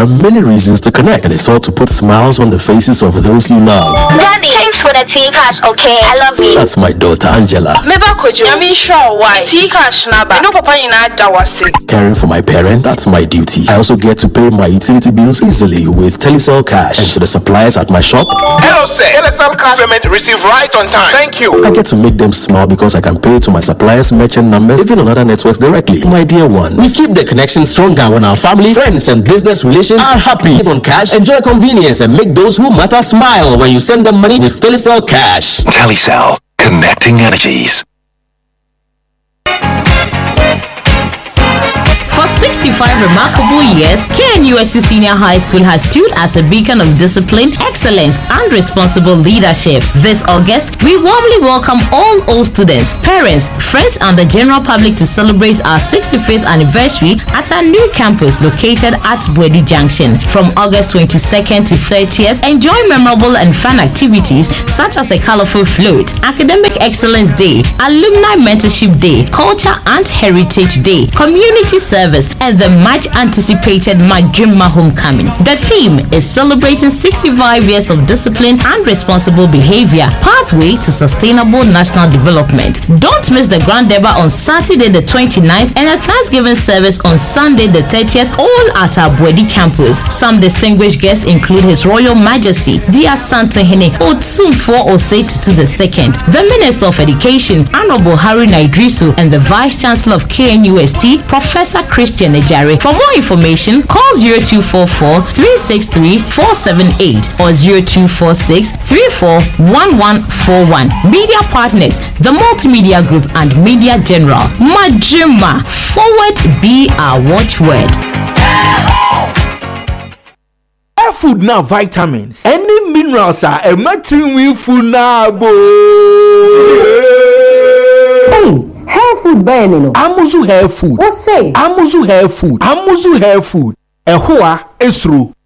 are many reasons to connect, and it's all to put smiles on the faces of those you love. Daddy, thanks for the tea cash, okay? I love you. That's my daughter, Angela. Caring for my parents, that's my duty. I also get to pay my utility bills easily with Telecel Cash. And to the suppliers at my shop, hello sir, Telecel Cash payment received right on time. Thank you. I get to make them smile because I can pay to my suppliers' merchant numbers, even on other networks directly. My dear ones, we keep the connection stronger when our family, friends, and business relations are happy. Live on Cash, enjoy convenience, and make those who matter smile when you send them money with Telecel Cash. Telecel, connecting energies. For 65 remarkable years, KNUST Senior High School has stood as a beacon of discipline, excellence, and responsible leadership. This August, we warmly welcome all old students, parents, friends, and the general public to celebrate our 65th anniversary at our new campus located at Bwedi Junction. From August 22nd to 30th, enjoy memorable and fun activities such as a colorful float, Academic Excellence Day, Alumni Mentorship Day, Culture and Heritage Day, Community Service, and the much anticipated Majima Homecoming. The theme is celebrating 65 years of discipline and responsible behavior, pathway to sustainable national development. Don't miss the Grand Deba on Saturday the 29th and a Thanksgiving service on Sunday the 30th, all at our Bwedi campus. Some distinguished guests include His Royal Majesty the Asantehene Otsumfo Osei Tutu II, the Minister of Education Honorable Harry Naidrisu, and the Vice Chancellor of KNUST Professor Christian Ejare. For more information, call 0244-363-478 or 0246-341141. Media partners, the Multimedia Group and Media General. Majima, forward be our watchword. Food now vitamins. Any minerals are a matching food now. Hair food burning. Amuzu hair food. What say? Amuzu hair food. Amuzu hair food. Ehua esru.